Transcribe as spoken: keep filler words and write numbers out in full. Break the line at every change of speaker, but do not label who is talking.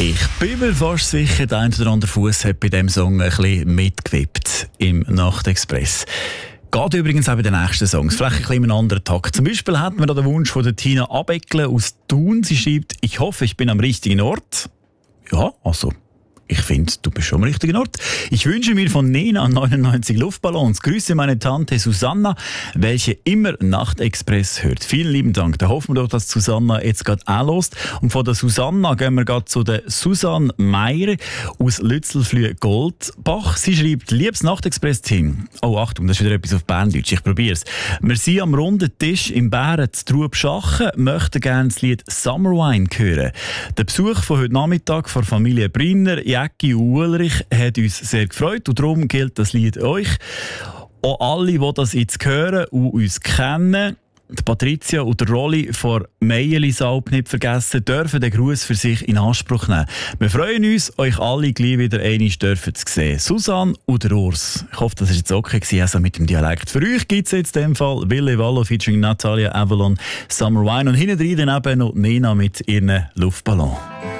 Ich bin mir fast sicher, der ein oder andere Fuß hat bei diesem Song ein bisschen mitgewippt im Nachtexpress. Geht übrigens auch bei den nächsten Songs. Vielleicht ein bisschen einen anderen Takt. Zum Beispiel hat man da den Wunsch von der Tina Abeckle aus Thun. Sie schreibt, ich hoffe, ich bin am richtigen Ort. Ja, also, ich finde, du bist schon am richtigen Ort. Ich wünsche mir von Nena neunundneunzig Luftballons. Grüße meine Tante Susanna, welche immer Nachtexpress hört. Vielen lieben Dank. Da hoffen wir doch, dass Susanna jetzt gerade auch lost. Und von der Susanna gehen wir gerade zu der Susanne Meier aus Lützelflüh-Goldbach. Sie schreibt, liebes Nachtexpress-Team. Oh, Achtung, das ist wieder etwas auf Berndeutsch. Ich probiere es. Wir sind am runden Tisch im Bären zu Trubschachen, möchten gerne das Lied Summer Wine hören. Der Besuch von heute Nachmittag von Familie Brinner, Jäcki und Ulrich hat uns sehr gefreut und darum gilt das Lied euch. Auch alle, die das jetzt hören und uns kennen, die Patricia und der Rolli von Meierlisalp nicht vergessen, dürfen den Gruß für sich in Anspruch nehmen. Wir freuen uns, euch alle gleich wieder einmal dürfen zu sehen. Susanne und der Urs. Ich hoffe, das war jetzt okay gewesen, also mit dem Dialekt. Für euch gibt es jetzt in dem Fall Ville Wallo featuring Natalia Avalon, Summer Wine und hinten drin dann eben noch Nena mit ihren Luftballon.